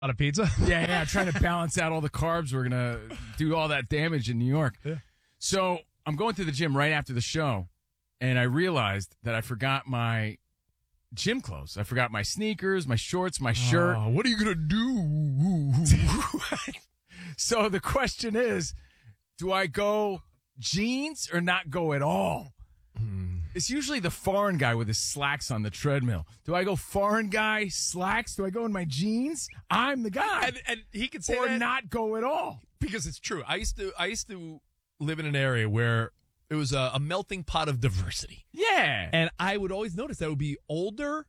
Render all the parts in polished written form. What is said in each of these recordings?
On a pizza? Yeah, trying to balance out all the carbs. We're going to do all that damage in New York. Yeah. So I'm going to the gym right after the show, and I realized that I forgot my gym clothes. I forgot my sneakers, my shorts, my shirt. What are you going to do? So the question is, do I go jeans or not go at all? It's usually the foreign guy with his slacks on the treadmill. Do I go foreign guy, slacks? Do I go in my jeans? I'm the guy. And he could say or that not go at all. because it's true. I used to live in an area where it was a melting pot of diversity. Yeah. And I would always notice that would be older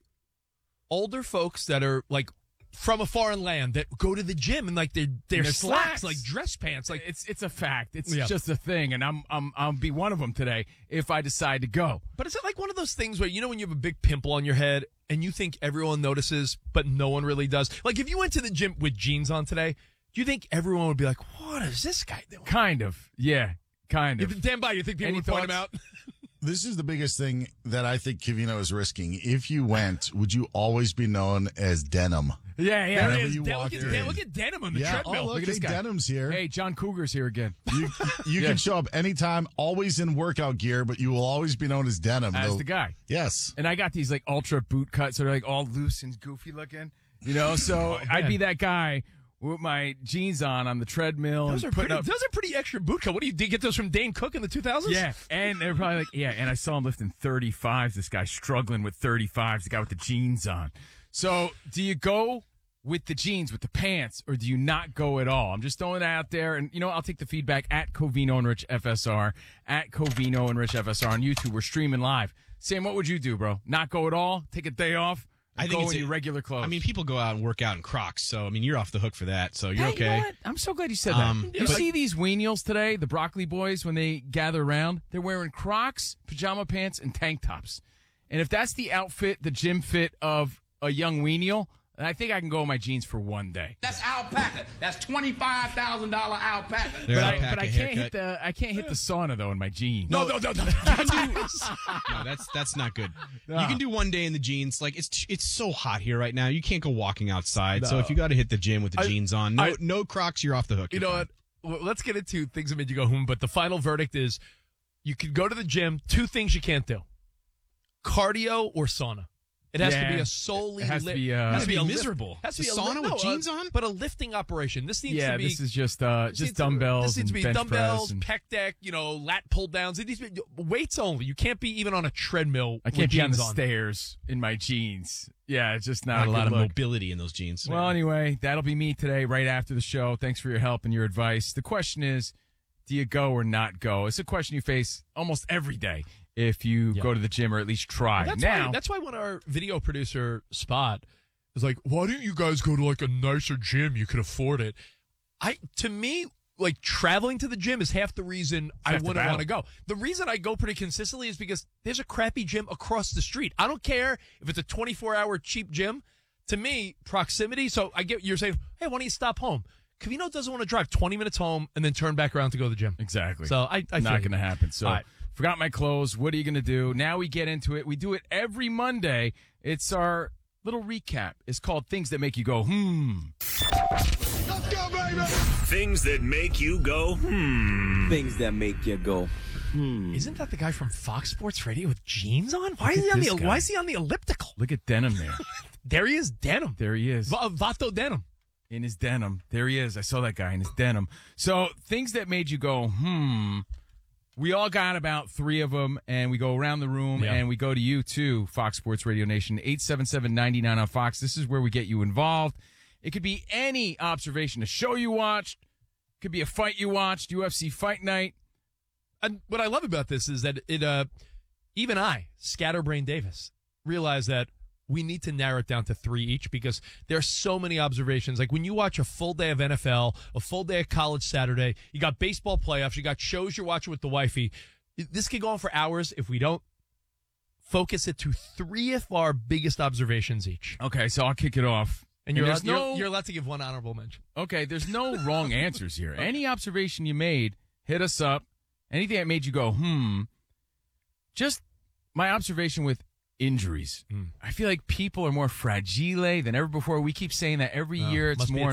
folks that are like from a foreign land that go to the gym and like they're slacks, like dress pants. Like it's a fact. It's Yeah. just a thing. And I'll be one of them today if I decide to go. But is it like one of those things where, you know, when you have a big pimple on your head and you think everyone notices, but no one really does? Like if you went to the gym with jeans on today, do you think everyone would be like, what is this guy doing? Kind of. Yeah. Kind of. Dan by, you think people Any would point him thoughts? out? This is the biggest thing that I think Covino is risking. If you went, would you always be known as Denim? Yeah. There Whenever it is. you Dan, walk look, in. look at Denim on the Yeah. treadmill. Oh, look at this hey, guy. Denim's here. Hey, John Cougar's here again. You Yeah. can show up anytime, always in workout gear, but you will always be known as Denim. As the guy. Yes. And I got these like ultra boot cuts that are like all loose and goofy looking, you know. So I'd be that guy with my jeans on the treadmill. Those and are putting pretty. up. Those are pretty extra boot cut. What did you get those from Dane Cook in the 2000s? Yeah, and they're probably like, yeah. And I saw him lifting 35s. This guy struggling with 35s. The guy with the jeans on. So do you go with the jeans, with the pants, or do you not go at all? I'm just throwing that out there, and you know, I'll take the feedback at Covino and Rich FSR, at Covino and Rich FSR on YouTube. We're streaming live. Sam, what would you do, bro? Not go at all? Take a day off? I think go it's in your regular clothes. I mean, people go out and work out in Crocs, so I mean, you're off the hook for that. So you're Hey, okay. You know what? I'm so glad you said that. You but- see these weenials today, the broccoli boys, when they gather around, they're wearing Crocs, pajama pants, and tank tops. And if that's the outfit, the gym fit of a young weenial, I think I can go in my jeans for one day. That's alpaca. That's $25,000 alpaca. They're But alpaca I can't hit haircut. the sauna though in my jeans. No. No, that's not good. No. You can do one day in the jeans. Like it's so hot here right now. You can't go walking outside. So if you got to hit the gym with the jeans on, no Crocs, you're off the hook. You You're know fine. what? Well, let's get into things that made you go but the final verdict is you could go to the gym. Two things you can't do: cardio or sauna. It has to be a solely It has to lit- be, That'd be a lift- miserable. Has to The be a sauna lift- with jeans on? but a lifting operation. This needs Yeah, to be. this is just this needs to- dumbbells This needs to be and bench dumbbells, press. And pec deck, lat pull downs. It needs to be weights only. You can't be even on a treadmill. I can't with be on jeans the stairs in my jeans. Yeah, it's just not Not a lot of good look. mobility in those jeans. Well, anyway, that'll be me today right after the show. Thanks for your help and your advice. The question is, do you go or not go? It's a question you face almost every day if you go to the gym or at least try. That's why when our video producer Spot is like, why don't you guys go to like a nicer gym? You could afford it. To me, like traveling to the gym is half the reason I half the wouldn't battle. want to go. The reason I go pretty consistently is because there's a crappy gym across the street. I don't care if it's a 24-hour cheap gym. To me, proximity. So I get you're saying, hey, why don't you stop home? Covino doesn't want to drive 20 minutes home and then turn back around to go to the gym. Exactly. So I feel not you. going to happen. So All right. forgot my clothes. What are you going to do? Now we get into it. We do it every Monday. It's our little recap. It's called Things That Make You Go, Things that make you go, Things that make you go. Isn't that the guy from Fox Sports Radio with jeans on? Why Look is he at on this the guy. Why is he on the elliptical? Look at Denim there. There he is, denim. There he is. Vato denim. In his denim. There he is. I saw that guy in his denim. So things that made you go, We all got about 3 of them, and we go around the room, Yeah. and we go to you, too, Fox Sports Radio Nation, 877-99 on Fox. This is where we get you involved. It could be any observation, a show you watched, could be a fight you watched, UFC Fight Night. And what I love about this is that even I, Scatterbrain Davis, realize that we need to narrow it down to 3 each because there are so many observations. Like when you watch a full day of NFL, a full day of college Saturday, you got baseball playoffs, you got shows you're watching with the wifey. This could go on for hours if we don't focus it to 3 of our biggest observations each. Okay, so I'll kick it off. And you're there's allowed, you're allowed to give one honorable mention. Okay, there's no wrong answers here. Any observation you made, hit us up. Anything that made you go, Just my observation with injuries. I feel like people are more fragile than ever before. We keep saying that every year. It's must be more